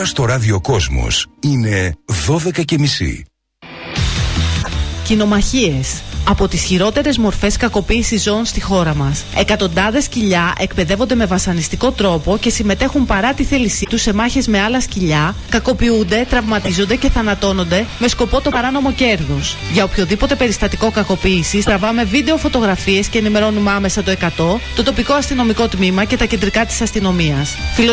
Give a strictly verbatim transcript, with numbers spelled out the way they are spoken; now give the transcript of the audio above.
Τώρα στο Ράδιο Κόσμος είναι δώδεκα και μισή. Κοινομαχίες. Από τις χειρότερες μορφές κακοποίησης ζώων στη χώρα μας. Εκατοντάδες σκυλιά εκπαιδεύονται με βασανιστικό τρόπο και συμμετέχουν παρά τη θέλησή τους σε μάχες με άλλα σκυλιά, κακοποιούνται, τραυματίζονται και θανατώνονται με σκοπό το παράνομο κέρδος. Για οποιοδήποτε περιστατικό κακοποίησης, τραβάμε βίντεο φωτογραφίες και ενημερώνουμε άμεσα το εκατό, το τοπικό αστυνομικό τμήμα και τα κεντρικά της αστυνομίας.